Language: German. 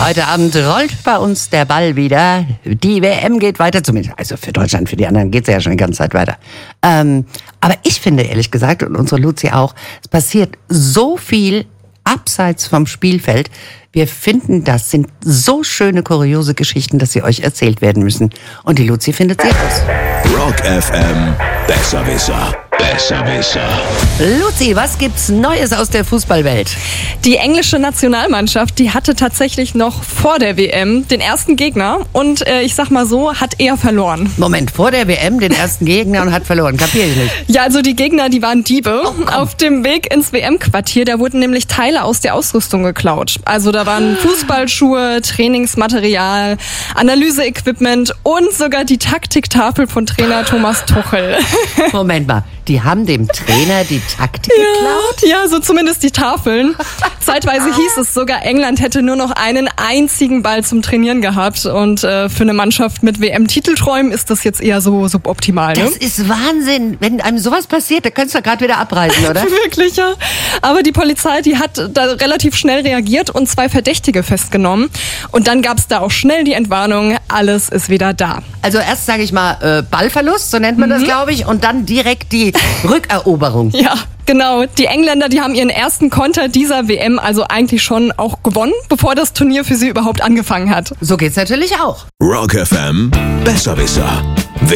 Heute Abend rollt bei uns der Ball wieder. Die WM geht weiter, zumindest also für Deutschland, für die anderen geht es ja schon die ganze Zeit weiter. Aber ich finde ehrlich gesagt, und unsere Luzi auch, es passiert so viel abseits vom Spielfeld. Wir finden, das sind so schöne, kuriose Geschichten, dass sie euch erzählt werden müssen. Und die Luzi findet sie raus. Rock FM, Besserwisser. Besserwisser. Luzi, was gibt's Neues aus der Fußballwelt? Die englische Nationalmannschaft, die hatte tatsächlich noch vor der WM den ersten Gegner und ich sag mal so, hat er verloren. Moment, vor der WM den ersten Gegner und hat verloren, kapier ich nicht. Ja, also die Gegner, die waren Diebe. Auf dem Weg ins WM-Quartier, da wurden nämlich Teile aus der Ausrüstung geklaut. Also da waren Fußballschuhe, Trainingsmaterial, Analyse-Equipment und sogar die Taktiktafel von Trainer Thomas Tuchel. Moment mal, die haben dem Trainer die Taktik geklaut? Ja, so zumindest die Tafeln. Zeitweise hieß es sogar, England hätte nur noch einen einzigen Ball zum Trainieren gehabt. Und für eine Mannschaft mit WM-Titelträumen ist das jetzt eher so suboptimal. Ne? Das ist Wahnsinn. Wenn einem sowas passiert, dann könntest du gerade wieder abreisen, oder? Wirklich, ja. Aber die Polizei, die hat da relativ schnell reagiert und 2 Verdächtige festgenommen. Und dann gab's da auch schnell die Entwarnung, alles ist wieder da. Also erst, sage ich mal, Ballverlust, so nennt man das, glaube ich, und dann direkt die Rückeroberung. Ja, genau. Die Engländer, die haben ihren ersten Konter dieser WM also eigentlich schon auch gewonnen, bevor das Turnier für sie überhaupt angefangen hat. So geht's natürlich auch. Rock FM, Besserwisser.